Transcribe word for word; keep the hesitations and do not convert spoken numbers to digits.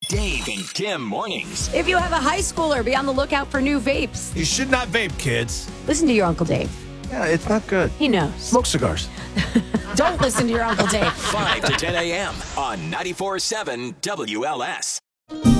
Dave and Kim mornings. If you have a high schooler, be on the lookout for new vapes. You should not vape, kids. Listen to your Uncle Dave. Yeah, it's not good. He knows. Smoke cigars. Don't listen to your Uncle Dave. five to ten a.m. on ninety-four point seven W L S.